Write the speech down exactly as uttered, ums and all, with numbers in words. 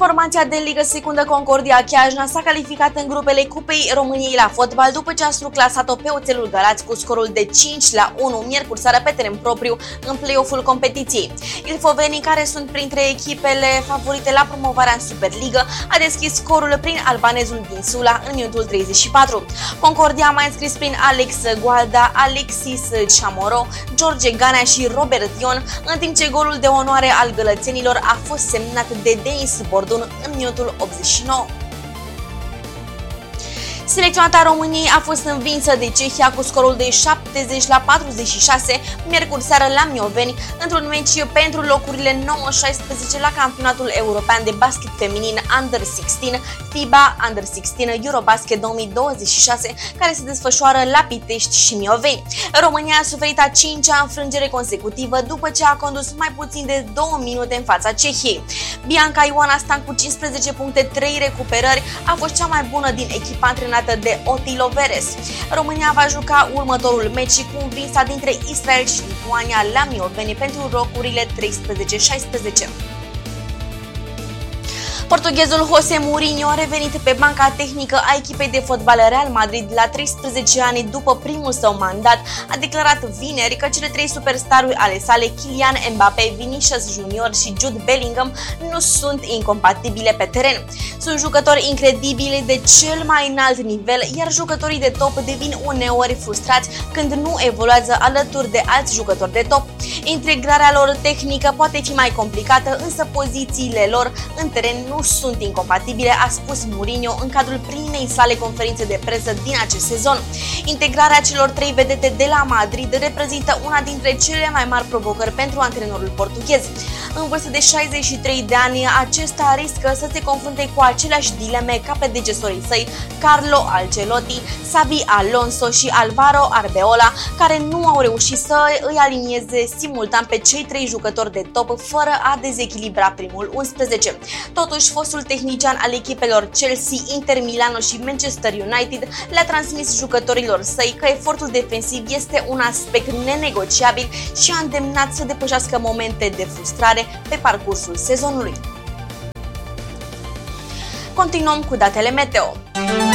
Formația de Ligă Secundă Concordia Chiajna s-a calificat în grupele Cupei României la fotbal după ce a struclasat-o pe Oțelul Galați cu scorul de cinci la unu miercuri seară pe teren propriu în play-off-ul competiției. Ilfovenii, care sunt printre echipele favorite la promovarea în Superligă, a deschis scorul prin albanezul din Sula în minutul treizeci și patru. Concordia a mai înscris prin Alex Gualda, Alexis Chamorro, George Ganea și Robert Ion, în timp ce golul de onoare al gălățenilor a fost semnat de Denis Bordun în minutul optzeci și nouă. Selecționata României a fost învinsă de Cehia cu scorul de șaptezeci la patruzeci și șase miercuri seară la Mioveni, într-un meci pentru locurile nouă șaisprezece la campionatul european de basket feminin Under șaisprezece FIBA Under șaisprezece Eurobasket două mii douăzeci și șase, care se desfășoară la Pitești și Mioveni. România a suferit a cincea înfrângere consecutivă după ce a condus mai puțin de două minute în fața Cehiei. Bianca Ioana Stan cu cincisprezece puncte, trei recuperări a fost cea mai bună din echipa antrenată de Otilo Veres. România va juca următorul meci cu învinsa dintre Israel și Lituania la Mioveni pentru locurile treisprezece șaisprezece. Portughezul José Mourinho a revenit pe banca tehnică a echipei de fotbal Real Madrid la treisprezece ani după primul său mandat. A declarat vineri că cele trei superstaruri ale sale, Kylian Mbappé, Vinicius Junior și Jude Bellingham, nu sunt incompatibile pe teren. Sunt jucători incredibili de cel mai înalt nivel, iar jucătorii de top devin uneori frustrați când nu evoluează alături de alți jucători de top. Integrarea lor tehnică poate fi mai complicată, însă pozițiile lor în teren nu sunt incompatibile, a spus Mourinho în cadrul primei sale conferințe de presă din acest sezon. Integrarea celor trei vedete de la Madrid reprezintă una dintre cele mai mari provocări pentru antrenorul portughez. În vârstă de șaizeci și trei de ani, acesta riscă să se confrunte cu aceleași dileme ca predecesorii săi, Carlo Ancelotti, Xabi Alonso și Alvaro Arbeloa, care nu au reușit să îi alinieze simultan pe cei trei jucători de top fără a dezechilibra primul unsprezece. Totuși, fostul tehnician al echipelor Chelsea, Inter Milano și Manchester United le-a transmis jucătorilor săi că efortul defensiv este un aspect nenegociabil și a îndemnat să depășească momente de frustrare pe parcursul sezonului. Continuăm cu datele meteo.